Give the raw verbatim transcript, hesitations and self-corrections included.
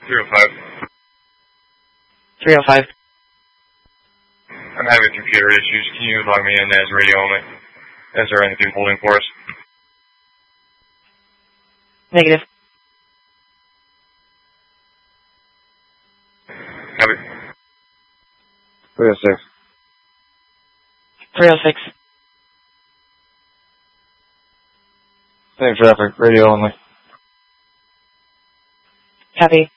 three oh five. three oh five. I'm having computer issues. Can you log me in as radio only? Is there anything holding for us? Negative. Copy. three oh six. three oh six. Same traffic, radio only. Copy.